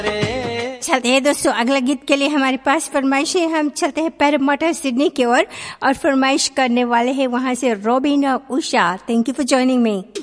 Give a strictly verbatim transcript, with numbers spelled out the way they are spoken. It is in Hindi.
चलते हैं दोस्तों, अगला गीत के लिए हमारे पास फरमाइश है। हम चलते हैं पैरामाउंट सिडनी की ओर और, और फरमाइश करने वाले हैं वहां से रोबिन और Usha. Thank you for joining me.